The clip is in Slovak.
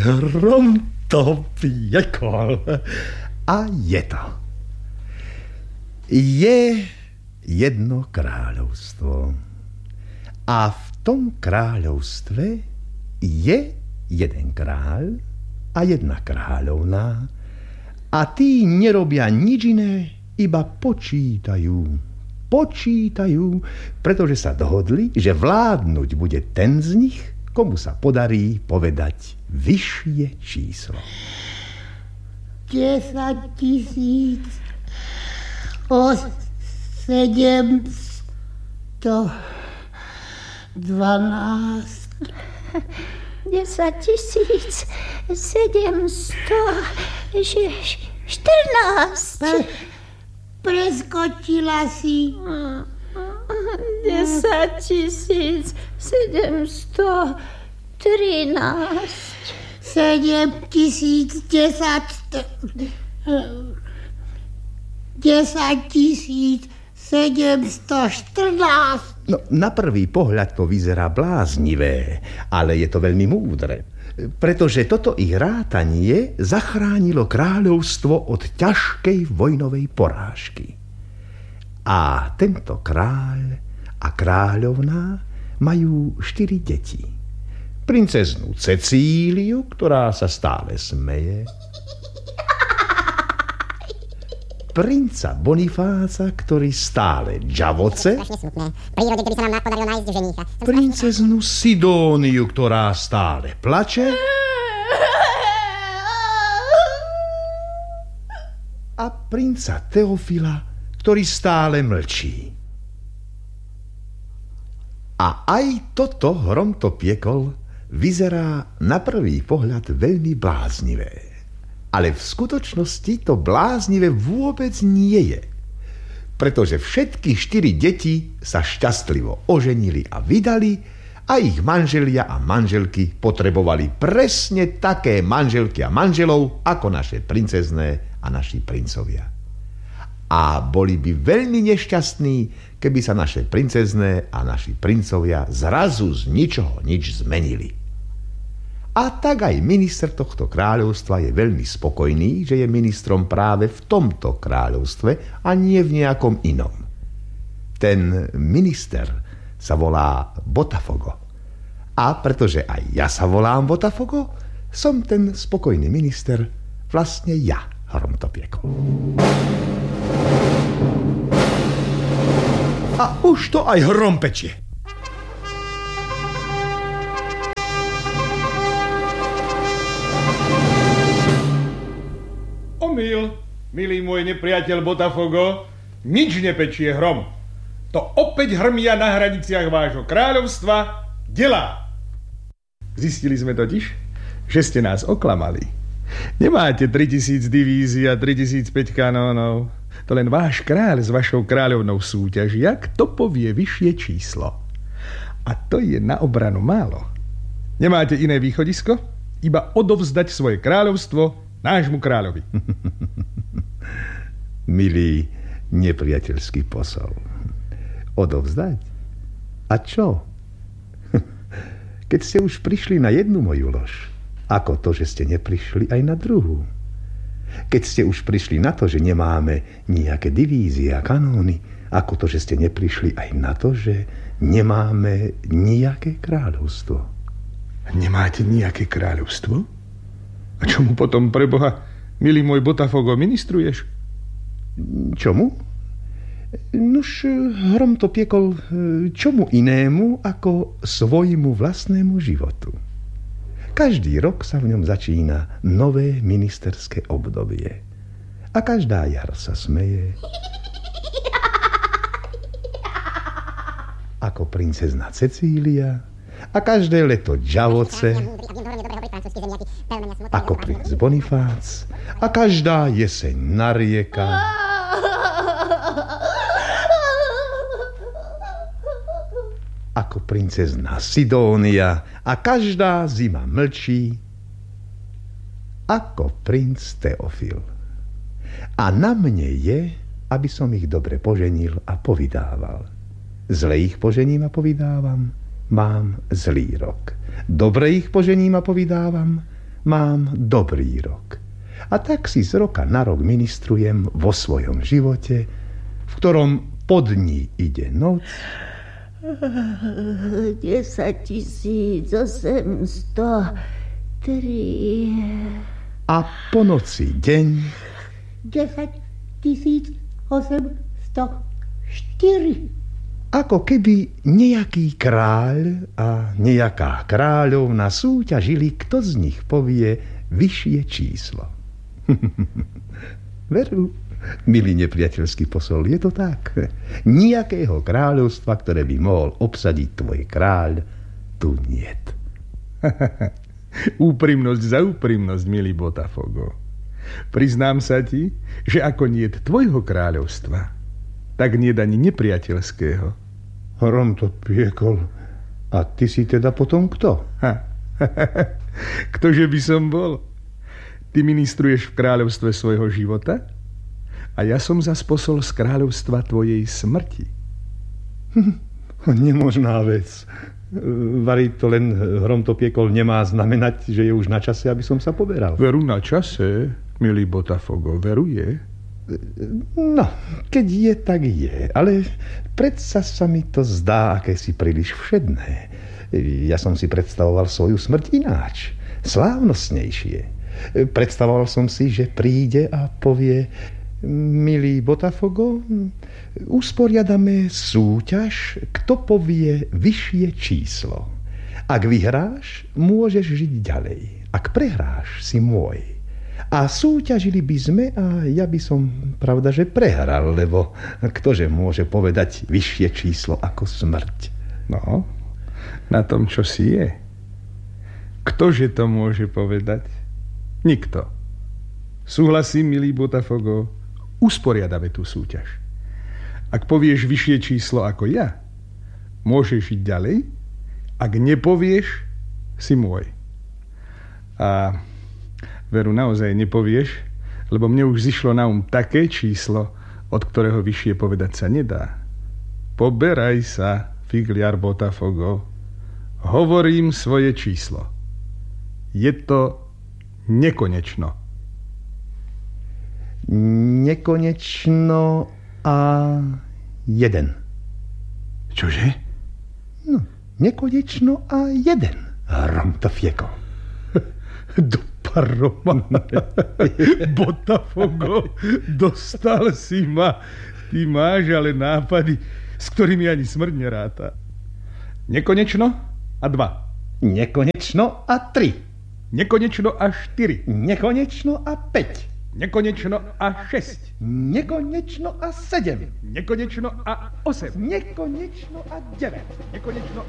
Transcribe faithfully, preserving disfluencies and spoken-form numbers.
hrom to piekol. A je to. Je jedno kráľovstvo. A v tom kráľovstve je jeden kráľ a jedna kráľovná. A tí nerobia nič iné, iba počítajú. Počítajú, pretože sa dohodli, že vládnuť bude ten z nich, komu sa podarí povedať vyššie číslo. Desať tisíc o sedemsto dvanásť. Desať tisíc sedemsto štrnásť. Preskočila si. Desať tisíc sedemsto trinásť. Sedem tisíc desať. Desať tisíc sedemsto štrnásť. No, na prvý pohľad to vyzerá bláznivé, ale je to veľmi múdre. Pretože toto ich rátanie zachránilo kráľovstvo od ťažkej vojnovej porážky. A tento kráľ a kráľovná majú štyri deti. Princeznú Cecíliu, ktorá sa stále smeje. Princa Bonifáca, ktorý stále džavoce. Prírode, keby sa nám podarilo nájsť ženícha. Princeznú Sidóniu, ktorá stále plače. A princa Teofila, ktorý stále mlčí. A aj toto hrom to piekol vyzerá na prvý pohľad veľmi bláznivé. Ale v skutočnosti to bláznivé vôbec nie je. Pretože všetky štyri deti sa šťastlivo oženili a vydali a ich manželia a manželky potrebovali presne také manželky a manželov ako naše princezné a naši princovia. A boli by veľmi nešťastní, keby sa naše princezné a naši princovia zrazu z ničoho nič zmenili. A tak aj minister tohto kráľovstva je veľmi spokojný, že je ministrom práve v tomto kráľovstve a nie v nejakom inom. Ten minister sa volá Botafogo. A pretože aj ja sa volám Botafogo, som ten spokojný minister vlastne ja, Hromtopiekol. A už to aj hrom pečie. Omyl, milý môj nepriateľ Botafogo, nič nepečie hrom. To opäť hrmia na hraniciach vášho kráľovstva delá. Zistili sme totiž, že ste nás oklamali. Nemáte tritisíc divízií a tritisícpäť kanónov. To len váš kráľ s vašou kráľovnou súťaží, jak to povie vyššie číslo. A to je na obranu málo. Nemáte iné východisko? Iba odovzdať svoje kráľovstvo nášmu kráľovi. Milý nepriateľský posol. Odovzdať? A čo? Keď ste už prišli na jednu moju lož, ako to, že ste neprišli aj na druhú. Keď ste už prišli na to, že nemáme nejaké divízie a kanóny, ako to, že ste neprišli aj na to, že nemáme nejaké kráľovstvo. Nemáte nejaké kráľovstvo? A čomu potom, pre Boha, milý môj Botafogo, ministruješ? Čomu? Nuž, Hromtopiekol, čomu inému ako svojmu vlastnému životu. Každý rok sa v ňom začína nové ministerské obdobie. A každá jar sa smeje. Ako princezná Cecília. A každé leto džavoce ako princ Bonifác a každá jeseň narieka ako princezná Sidónia a každá zima mlčí ako princ Teofil. A na mne je, aby som ich dobre poženil a povydával. Zle ich požením a povydávam, mám zlý rok. Dobre ich požením a povydávam, mám dobrý rok. A tak si z roka na rok ministrujem vo svojom živote, v ktorom po dní ide noc. Desať tisíc osemsto tri. A po noci deň. Desať tisíc osemsto štyri. Ako keby nejaký kráľ a nejaká kráľovna súťažili, kto z nich povie vyššie číslo. Veru, milý nepriateľský posol, je to tak. Nijakého kráľovstva, ktoré by mohol obsadiť tvoj kráľ, tu niet. Úprimnosť za úprimnosť, milý Botafogo. Priznám sa ti, že ako niet tvojho kráľovstva, tak niet ani nepriateľského. Hrom to piekol. A ty si teda potom kto? Ha. Ktože by som bol? Ty ministruješ v kráľovstve svojho života a ja som zas posol z kráľovstva tvojej smrti. Nemožná vec. Vari to len hrom to piekol nemá znamenať, že je už na čase, aby som sa poberal. Veru na čase, milý Botafogo, veru je. No, keď je, tak je. Ale predsa sa mi to zdá akési príliš všedné. Ja som si predstavoval svoju smrť ináč. Slávnostnejšie. Predstavoval som si, že príde a povie: milý Botafogo, usporiadame súťaž, kto povie vyššie číslo. Ak vyhráš, môžeš žiť ďalej. Ak prehráš, si môj. A súťažili by sme a ja by som, pravda, že prehral, lebo ktože môže povedať vyššie číslo ako smrť? No, na tom, čo si je. Ktože to môže povedať? Nikto. Súhlasím, milý Botafogo, usporiadame tú súťaž. Ak povieš vyššie číslo ako ja, môžeš ísť ďalej. Ak nepovieš, si môj. A veru, naozaj nepovieš, lebo mne už zišlo na um také číslo, od ktorého vyššie povedať sa nedá. Poberaj sa, figliar Botafogo. Hovorím svoje číslo. Je to nekonečno. Nekonečno a jeden. Čože? No, nekonečno a jeden. Hrom to fiekol. Do paroma. Botafogo, dostal si ma. Ty máš ale nápady, s ktorými ani smrť neráta. Nekonečno a dva. Nekonečno a tri. Nekonečno a štyri. Nekonečno a päť. Nekonečno a šesť. Nekonečno a sedem. Nekonečno a osem. Nekonečno a deväť. Nekonečno